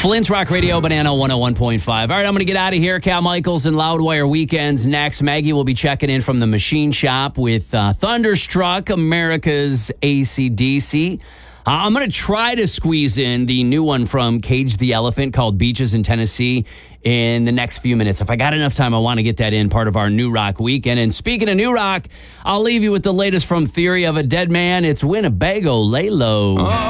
Flint's Rock Radio, Banana 101.5. All right, I'm going to get out of here. Cal Michaels and Loudwire Weekends next. Maggie will be checking in from the machine shop with Thunderstruck, America's AC/DC. I'm going to try to squeeze in the new one from Cage the Elephant called Beaches in Tennessee in the next few minutes. If I got enough time, I want to get that in, part of our New Rock Weekend. And speaking of New Rock, I'll leave you with the latest from Theory of a Dead Man. It's Winnebago, Lay Low.